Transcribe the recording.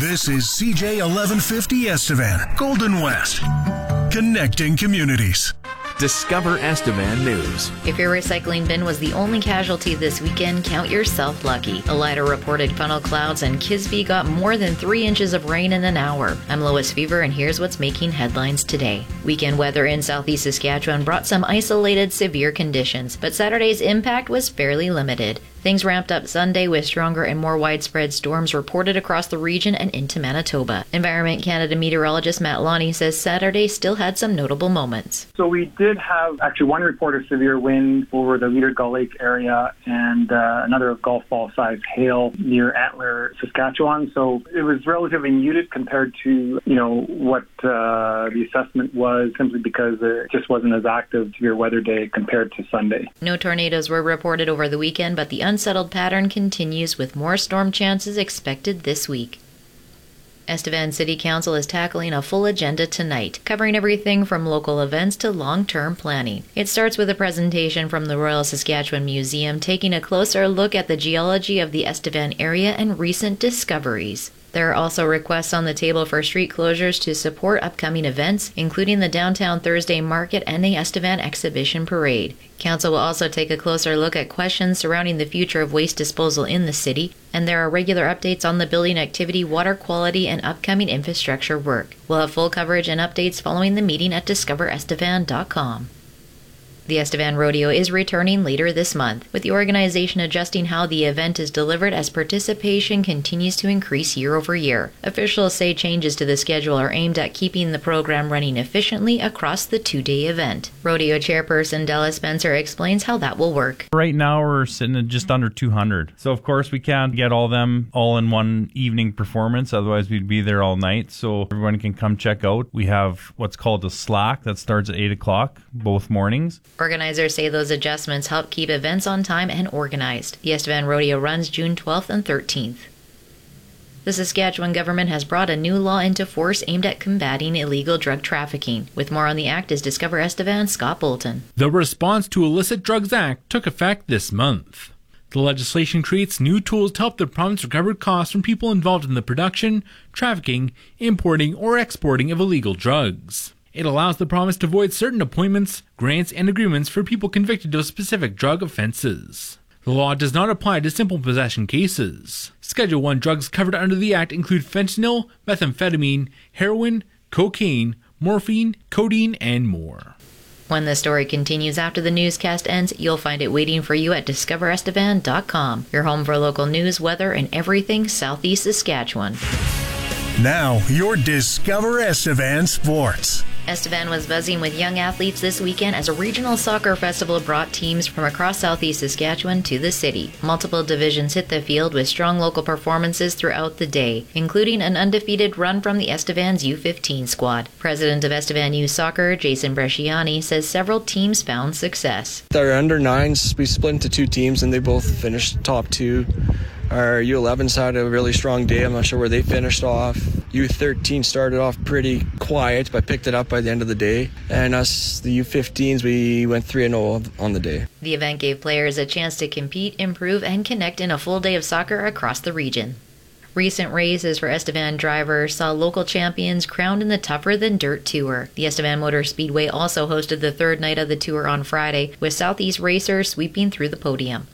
This is CJ 1150 Estevan, Golden West, connecting communities. Discover Estevan News. If your recycling bin was the only casualty this weekend, count yourself lucky. Elida reported funnel clouds and Kisby got more than 3 inches of rain in an hour. I'm Lois Fever, and here's what's making headlines today. Weekend weather in southeast Saskatchewan brought some isolated severe conditions, but Saturday's impact was fairly limited. Things ramped up Sunday with stronger and more widespread storms reported across the region and into Manitoba. Environment Canada meteorologist Matt Lonnie says Saturday still had some notable moments. So we did have actually one report of severe wind over the Leader Gull Lake area and another golf ball sized hail near Antler, Saskatchewan. So it was relatively muted compared to, what the assessment was, simply because it just wasn't as active severe weather day compared to Sunday. No tornadoes were reported over the weekend, but the unsettled pattern continues with more storm chances expected this week. Estevan City Council is tackling a full agenda tonight, covering everything from local events to long-term planning. It starts with a presentation from the Royal Saskatchewan Museum taking a closer look at the geology of the Estevan area and recent discoveries. There are also requests on the table for street closures to support upcoming events, including the Downtown Thursday Market and the Estevan Exhibition Parade. Council will also take a closer look at questions surrounding the future of waste disposal in the city, and there are regular updates on the building activity, water quality, and upcoming infrastructure work. We'll have full coverage and updates following the meeting at discoverestevan.com. The Estevan Rodeo is returning later this month, with the organization adjusting how the event is delivered as participation continues to increase year over year. Officials say changes to the schedule are aimed at keeping the program running efficiently across the 2-day event. Rodeo chairperson Della Spencer explains how that will work. Right now we're sitting at just under 200. So of course we can't get all them all in one evening performance, otherwise we'd be there all night. So everyone can come check out. We have what's called a slack that starts at 8 o'clock both mornings. Organizers say those adjustments help keep events on time and organized. The Estevan Rodeo runs June 12th and 13th. The Saskatchewan government has brought a new law into force aimed at combating illegal drug trafficking. With more on the act is Discover Estevan's Scott Bolton. The Response to Illicit Drugs Act took effect this month. The legislation creates new tools to help the province recover costs from people involved in the production, trafficking, importing, or exporting of illegal drugs. It allows the province to void certain appointments, grants, and agreements for people convicted of specific drug offenses. The law does not apply to simple possession cases. Schedule 1 drugs covered under the Act include fentanyl, methamphetamine, heroin, cocaine, morphine, codeine, and more. When the story continues after the newscast ends, you'll find it waiting for you at discoverestevan.com, your home for local news, weather, and everything Southeast Saskatchewan. Now, your Discover Estevan Sports. Estevan was buzzing with young athletes this weekend as a regional soccer festival brought teams from across southeast Saskatchewan to the city. Multiple divisions hit the field with strong local performances throughout the day, including an undefeated run from the Estevan's U15 squad. President of Estevan Youth Soccer, Jason Bresciani, says several teams found success. Our under-9s, we split into 2 teams and they both finished top 2. Our U11s had a really strong day. I'm not sure where they finished off. U13 started off pretty quiet, but picked it up by the end of the day. And us, the U15s, we went 3-0 on the day. The event gave players a chance to compete, improve, and connect in a full day of soccer across the region. Recent races for Estevan drivers saw local champions crowned in the Tougher Than Dirt Tour. The Estevan Motor Speedway also hosted the 3rd night of the tour on Friday, with Southeast racers sweeping through the podium.